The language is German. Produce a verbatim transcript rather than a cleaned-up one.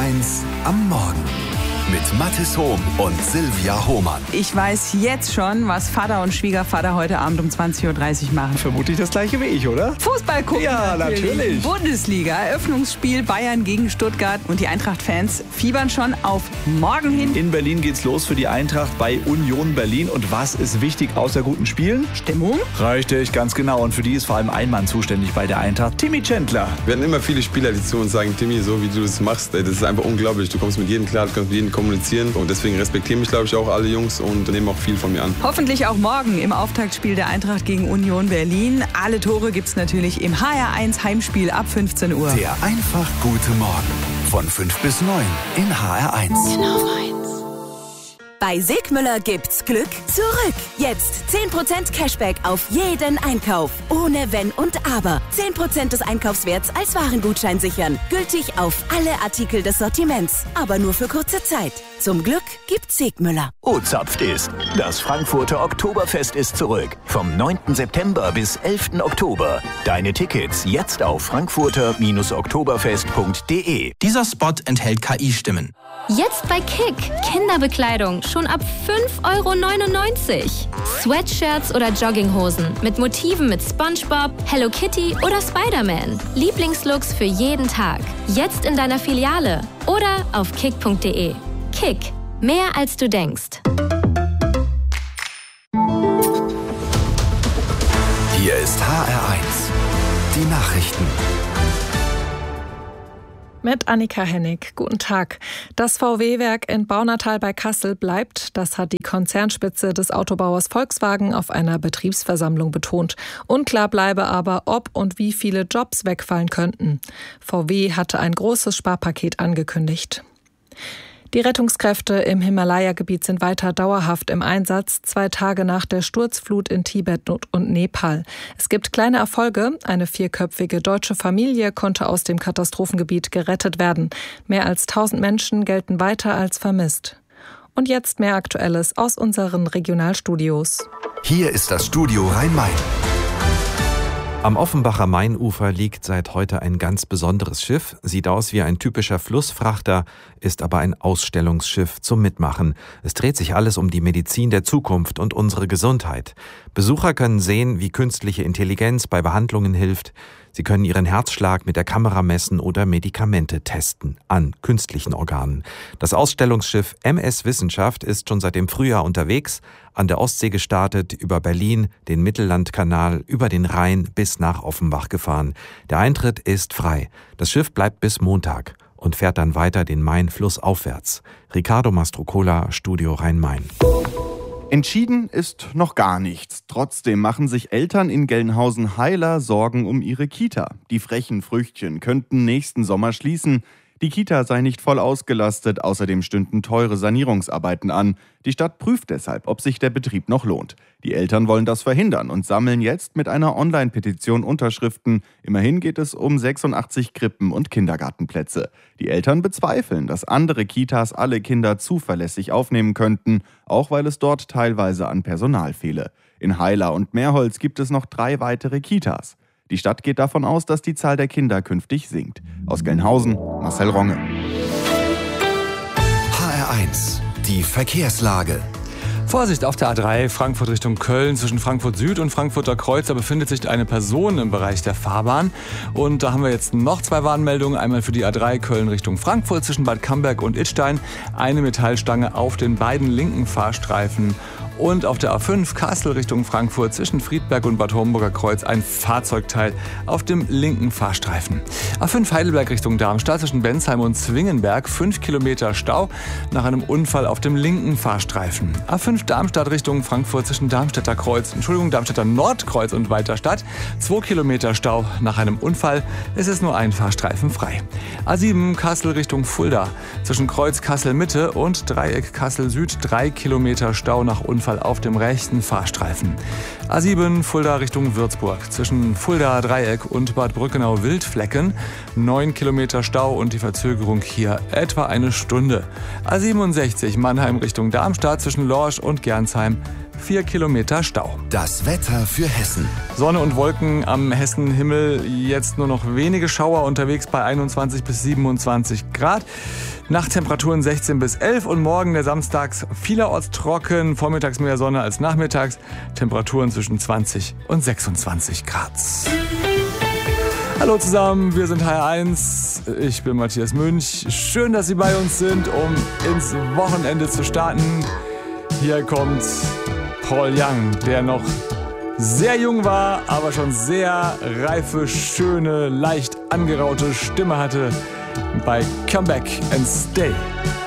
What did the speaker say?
eins am Morgen mit Mathis Hohm und Silvia Hohmann. Ich weiß jetzt schon, was Vater und Schwiegervater heute Abend um zwanzig Uhr dreißig machen. Vermutlich das gleiche wie ich, oder? Fußball gucken. Ja, natürlich. Bundesliga, Eröffnungsspiel Bayern gegen Stuttgart. Und die Eintracht-Fans fiebern schon auf morgen hin. In Berlin geht's los für die Eintracht bei Union Berlin. Und was ist wichtig außer guten Spielen? Stimmung. Richtig, ganz genau. Und für die ist vor allem ein Mann zuständig bei der Eintracht, Timmy Chandler. Wir hatten immer viele Spieler, die zu uns sagen, Timmy, so wie du das machst, das ist einfach unglaublich. Du kommst mit jedem klar, du kannst mit jedem kommunizieren. Und deswegen respektieren mich, glaube ich, auch alle Jungs und nehmen auch viel von mir an. Hoffentlich auch morgen im Auftaktspiel der Eintracht gegen Union Berlin. Alle Tore gibt's natürlich im H R eins Heimspiel ab fünfzehn Uhr. Der einfach gute Morgen von fünf bis neun in H R eins. Genau eins. Bei Sigmüller gibt's Glück zurück. Jetzt zehn Prozent Cashback auf jeden Einkauf. Ohne Wenn und Aber. zehn Prozent des Einkaufswerts als Warengutschein sichern. Gültig auf alle Artikel des Sortiments. Aber nur für kurze Zeit. Zum Glück gibt's Sigmüller. O-Zapft ist. Das Frankfurter Oktoberfest ist zurück. Vom neunten September bis elften Oktober. Deine Tickets jetzt auf frankfurter oktoberfest punkt de. Dieser Spot enthält K I-Stimmen. Jetzt bei Kick. Kinderbekleidung schon ab fünf Euro neunundneunzig. Sweatshirts oder Jogginghosen mit Motiven mit SpongeBob, Hello Kitty oder Spider-Man. Lieblingslooks für jeden Tag. Jetzt in deiner Filiale oder auf kick punkt de. Kick. Mehr als du denkst. Hier ist H R eins. Die Nachrichten. Mit Annika Hennig. Guten Tag. Das V W-Werk in Baunatal bei Kassel bleibt. Das hat die Konzernspitze des Autobauers Volkswagen auf einer Betriebsversammlung betont. Unklar bleibe aber, ob und wie viele Jobs wegfallen könnten. V W hatte ein großes Sparpaket angekündigt. Die Rettungskräfte im Himalaya-Gebiet sind weiter dauerhaft im Einsatz, zwei Tage nach der Sturzflut in Tibet und Nepal. Es gibt kleine Erfolge. Eine vierköpfige deutsche Familie konnte aus dem Katastrophengebiet gerettet werden. Mehr als tausend Menschen gelten weiter als vermisst. Und jetzt mehr Aktuelles aus unseren Regionalstudios. Hier ist das Studio Rhein-Main. Am Offenbacher Mainufer liegt seit heute ein ganz besonderes Schiff. Sieht aus wie ein typischer Flussfrachter, ist aber ein Ausstellungsschiff zum Mitmachen. Es dreht sich alles um die Medizin der Zukunft und unsere Gesundheit. Besucher können sehen, wie künstliche Intelligenz bei Behandlungen hilft. Sie können ihren Herzschlag mit der Kamera messen oder Medikamente testen an künstlichen Organen. Das Ausstellungsschiff M S Wissenschaft ist schon seit dem Frühjahr unterwegs, an der Ostsee gestartet, über Berlin, den Mittellandkanal, über den Rhein bis nach Offenbach gefahren. Der Eintritt ist frei. Das Schiff bleibt bis Montag und fährt dann weiter den Main flussaufwärts. Ricardo Mastrocola, Studio Rhein-Main. Entschieden ist noch gar nichts. Trotzdem machen sich Eltern in Gelnhausen-Heiler Sorgen um ihre Kita. Die frechen Früchtchen könnten nächsten Sommer schließen. Die Kita sei nicht voll ausgelastet, außerdem stünden teure Sanierungsarbeiten an. Die Stadt prüft deshalb, ob sich der Betrieb noch lohnt. Die Eltern wollen das verhindern und sammeln jetzt mit einer Online-Petition Unterschriften. Immerhin geht es um sechsundachtzig Krippen- und Kindergartenplätze. Die Eltern bezweifeln, dass andere Kitas alle Kinder zuverlässig aufnehmen könnten, auch weil es dort teilweise an Personal fehle. In Heiler und Meerholz gibt es noch drei weitere Kitas. Die Stadt geht davon aus, dass die Zahl der Kinder künftig sinkt. Aus Gelnhausen, Marcel Ronge. H R eins. Die Verkehrslage. Vorsicht auf der A drei, Frankfurt Richtung Köln. Zwischen Frankfurt Süd und Frankfurter Kreuz, da befindet sich eine Person im Bereich der Fahrbahn. Und da haben wir jetzt noch zwei Warnmeldungen. Einmal für die A drei Köln Richtung Frankfurt zwischen Bad Camberg und Idstein. Eine Metallstange auf den beiden linken Fahrstreifen. Und auf der A fünf Kassel Richtung Frankfurt zwischen Friedberg und Bad Homburger Kreuz ein Fahrzeugteil auf dem linken Fahrstreifen. A fünf Heidelberg Richtung Darmstadt zwischen Bensheim und Zwingenberg fünf Kilometer Stau nach einem Unfall auf dem linken Fahrstreifen. A fünf Darmstadt Richtung Frankfurt zwischen Darmstädter Kreuz, Entschuldigung, Darmstädter Nordkreuz und Weiterstadt zwei Kilometer Stau nach einem Unfall. Es ist nur ein Fahrstreifen frei. A sieben Kassel Richtung Fulda zwischen Kreuz Kassel Mitte und Dreieck Kassel Süd drei Kilometer Stau nach Unfall auf dem rechten Fahrstreifen. A sieben Fulda Richtung Würzburg zwischen Fulda Dreieck und Bad Brückenau Wildflecken neun Kilometer Stau und die Verzögerung hier etwa eine Stunde. A siebenundsechzig Mannheim Richtung Darmstadt zwischen Lorsch und Gernsheim vier Kilometer Stau. Das Wetter für Hessen. Sonne und Wolken am Hessenhimmel, jetzt nur noch wenige Schauer unterwegs bei einundzwanzig bis siebenundzwanzig Grad. Nachttemperaturen sechzehn bis elf und morgen der Samstags vielerorts trocken, vormittags mehr Sonne als nachmittags, Temperaturen zwischen zwanzig und sechsundzwanzig Grad. Hallo zusammen, wir sind H R eins, ich bin Matthias Münch. Schön, dass Sie bei uns sind, um ins Wochenende zu starten. Hier kommt Paul Young, der noch sehr jung war, aber schon sehr reife, schöne, leicht angeraute Stimme hatte bei Come Back and Stay.